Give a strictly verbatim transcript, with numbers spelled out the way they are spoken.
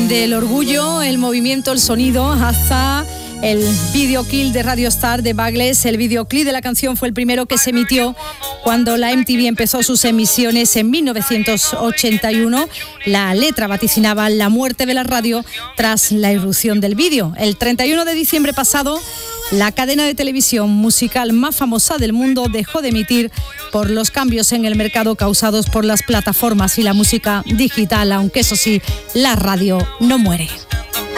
del orgullo, el movimiento, el sonido, hasta el videoclip de Radio Star de Buggles. El videoclip de la canción fue el primero que se emitió cuando la M T V empezó sus emisiones en mil novecientos ochenta y uno. La letra vaticinaba la muerte de la radio tras la irrupción del vídeo. El treinta y uno de diciembre pasado, la cadena de televisión musical más famosa del mundo dejó de emitir por los cambios en el mercado causados por las plataformas y la música digital, aunque eso sí, la radio no muere.